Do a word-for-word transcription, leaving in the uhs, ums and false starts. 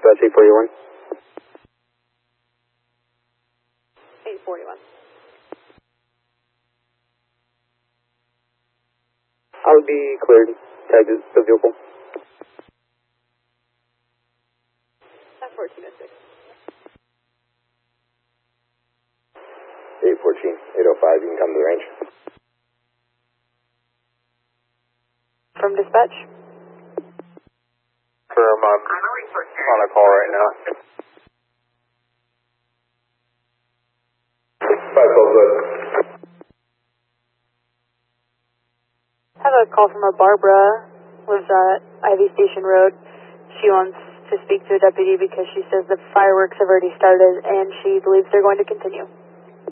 dispatch eight forty-one. eight forty-one. I'll be cleared. Tag the vehicle. F fourteen oh six. eight fourteen, eight oh five, you can come to the range. From dispatch? Firm, I'm on a call right now. Five calls good. I have a call from a Barbara, lives at Ivy Station Road. She wants to speak to a deputy because she says the fireworks have already started and she believes they're going to continue.